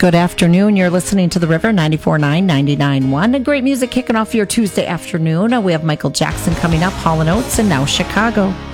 Good afternoon. You're listening to The River 94.9, 99.1. Great music kicking off your Tuesday afternoon. We have Michael Jackson coming up, Hall & Oates, and Now Chicago.